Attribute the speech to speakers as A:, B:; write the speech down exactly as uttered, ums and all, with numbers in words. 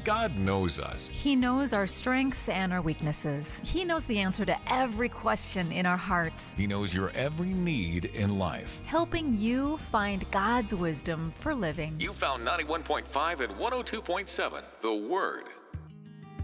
A: God knows us.
B: He knows our strengths and our weaknesses. He knows the answer to every question in our hearts.
A: He knows your every need in life.
B: Helping you find God's wisdom for living.
A: You found ninety-one point five and one oh two point seven, The Word.